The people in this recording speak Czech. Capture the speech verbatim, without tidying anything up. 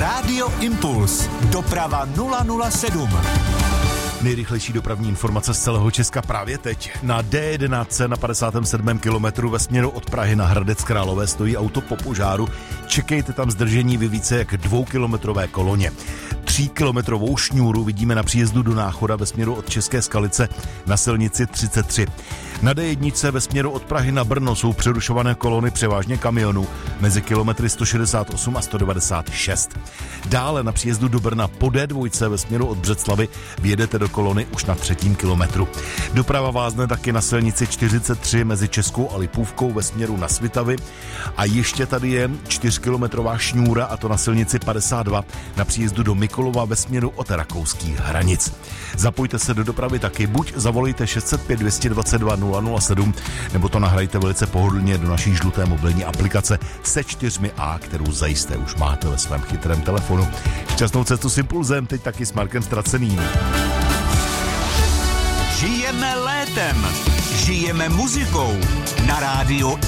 Rádio Impuls. Doprava nula nula sedm. Nejrychlejší dopravní informace z celého Česka právě teď. Na D jedenáct na padesátém sedmém kilometru ve směru od Prahy na Hradec Králové stojí auto po požáru. Čekejte tam zdržení ve více jak dvoukilometrové koloně. Tříkilometrovou šňůru vidíme na příjezdu do Náchoda ve směru od České Skalice na silnici třicet tři. Na D jedna ve směru od Prahy na Brno jsou přerušované kolony převážně kamionů mezi kilometry sto šedesát osm a sto devadesát šest. Dále na příjezdu do Brna po D dva ve směru od Břeclavi vjedete do kolony už na třetím kilometru. Doprava vázne taky na silnici čtyřicet tři mezi Českou a Lipůvkou ve směru na Svitavy a ještě tady je čtyřkilometrová šňůra, a to na silnici padesát dva na příjezdu do Mikulova ve směru od rakouských hranic. Zapojte se do dopravy taky, buď zavolejte šest set pět dvě dvacet dva nula nula sedm, nebo to nahrajte velice pohodlně do naší žluté mobilní aplikace se čtyřmi A, kterou zajisté už máte ve svém chytrém telefonu. Šťastnou cestu s Impulzem, teď taky s Markem Straceným. Žijeme létem, žijeme muzikou na rádiu